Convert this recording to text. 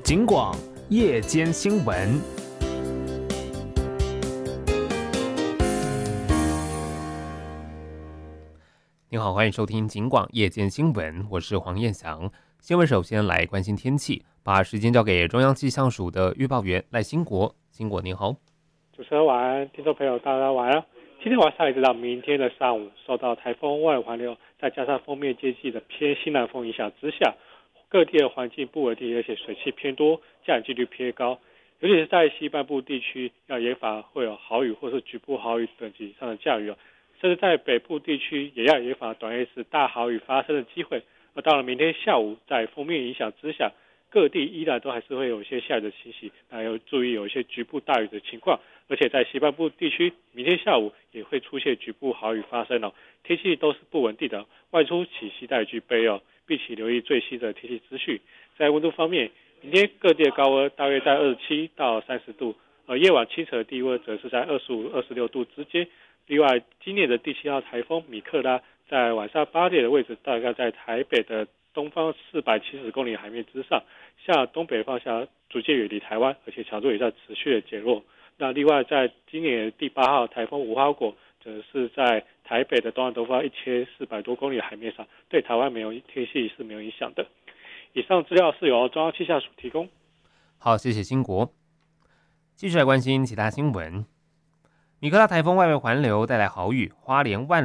警广夜间新闻。您好，欢迎收听警广夜间新闻，我是黄彦翔。新闻首先来关心天气，把时间交给中央气象署的预报员赖兴国。兴国您好。 主持人晚安，听众朋友大家晚安。今天晚上一直到明天的上午，受到台风外环流再加上锋面接济的偏西南风影响之下，各地的环境不稳定，而且水汽偏多，降雨几率偏高。尤其是在西半部地区，要严防会有豪雨或是局部豪雨等级以上的降雨，甚至在北部地区也要严防短 S 大豪雨发生的机会。而到了明天下午，在锋面影响之下，各地依然都还是会有一些下雨的情形，还有注意有一些局部大雨的情况。而且在西半部地区，明天下午也会出现局部豪雨发生天气都是不稳定的，外出请携带雨备并且留意最新的天气资讯。在温度方面，明天各地的高温大约在27到30度，而夜晚清晨的低温则是在25、26度之间。另外，今年的第7号台风米克拉在晚上8点的位置，大概在台北的东方470公里海面之上，向东北方向逐渐远离台湾，而且强度也在持续的减弱。那另外，在今年第8号台风无花果，则是在台北的东南东方1400多公里海面上，对台湾天气是没有影响的。以上资料是由中央气象署提供。 好，谢谢兴国。继续来关心其他新闻。米克拉台风外围环流带来豪雨，花莲万